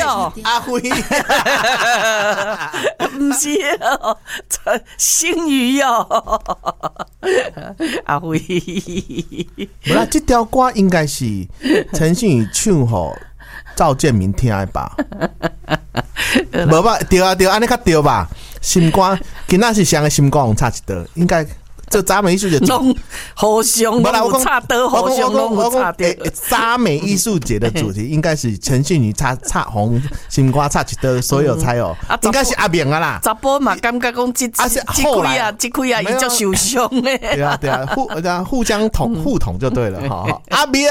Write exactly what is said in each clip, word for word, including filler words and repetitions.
哦， 阿辉， 不是哦，星宇哦，阿辉。 不啦，这条歌应该是陈信宇唱给赵建明听的吧？无吧？对啊对啊，安尼较对吧？心肝，今仔是谁的心肝有差一道？应该。这早美艺术节拢互相拢有差刀，互相拢有差刀。 早美艺术节的主题应该是陈信宇差差红心瓜差一刀，所有才有，应该是阿明啊啦。 查甫嘛感觉讲这这开啊，这开啊，伊就受伤诶。 对啊对啊，互对啊互相捅互捅就对了哈。阿明，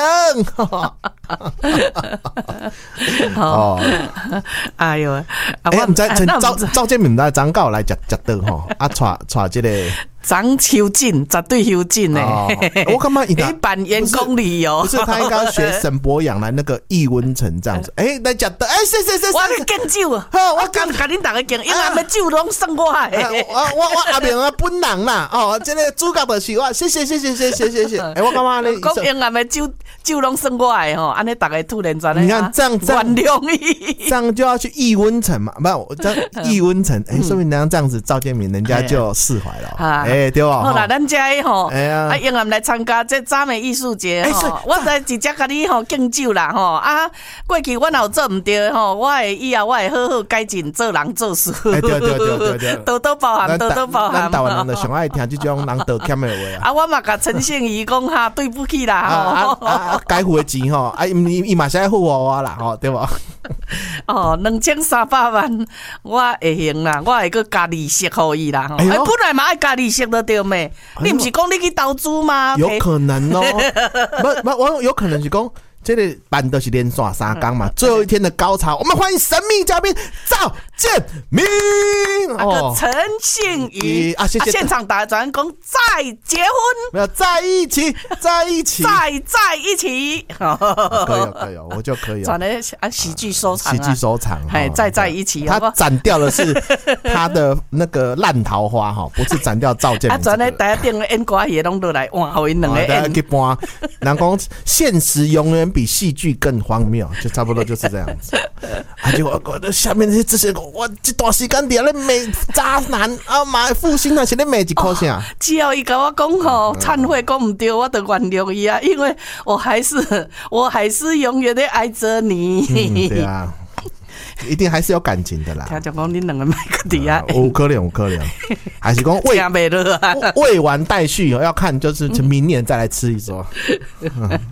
哦，哎呦， 哎，唔知陈赵赵建明来张告来食食刀吼，啊，带带这个。 张秋瑾，绝对秋瑾呢！ 我干嘛？ 你扮员工旅游， 不是他应该学沈博阳来那个易温城这样子。哎，来讲的，哎，是是是， 我来敬酒，我刚甲恁大家敬，因为阿酒拢送我的。 我我我阿明啊本人啦，哦，这个主角就是我，谢谢谢谢谢谢谢谢。哎，我干嘛呢？ 讲因阿的酒酒拢送我的吼，安尼大家突然间你看这样这样原谅伊， 这样就要去易温城嘛？不，我这易温城，哎，说明人家这样子，赵建明人家就释怀了。哎，对吧？ 好啦，咱遮个吼，啊，英男来参加这早美艺术节吼，我在直接甲你吼敬酒啦吼啊！过去我若做毋对吼，我会以后我会好好改进做人做事。 对对对对对， 多多包涵，多多包涵。 咱台湾人就上爱听这种人道歉的话啊！我嘛甲陈信宇讲哈，对不起啦吼。 啊啊！该付的钱吼，啊伊伊嘛是爱付我啦吼，对无？ 哦，两千三百万我会行啦，我会去加利息互伊啦吼。哎，本来嘛爱加利息的对咩？你不是讲你去投资吗？ 有可能哦，不不，我有可能是讲。这个班都是连续三天嘛，最后一天的高潮，我们欢迎神秘嘉宾赵建明， 哦，陈信宇啊，谢谢。现场打转讲再结婚， 没有在一起，在一起， 再在一起， 可以可以，我就可以。 转了啊，喜剧收场， 喜剧收场， 哎，再在一起， 他斩掉的是他的那个烂桃花哈，不是斩掉赵建明。 啊，转了大家订个演歌也拢都来，哇，好因两个演。 去搬，人讲现实永远比戏剧更荒谬，就差不多就是这样子。啊，结果我下面那些这些，我这段时间点咧骂渣男啊，骂负心啊，是咧骂一颗啥？ 只要伊跟我讲吼，忏悔讲唔对，我就原谅伊啊，因为我还是我还是永远的爱着你。 嗯，对啊。一定还是有感情的啦。 听讲讲，你两个麦克底下， 有可能，有可能，还是讲未未完待续，要看就是明年再来吃一桌。